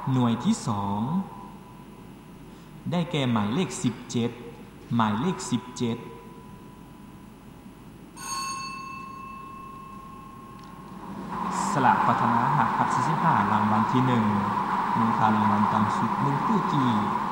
หน่วยที่2ได้แก่หมายเลข17หมายเลข17สลากพัฒนาหักพัก45รางวัลที่1มูลค่ารางวัลต่ำสุด1ตู้กี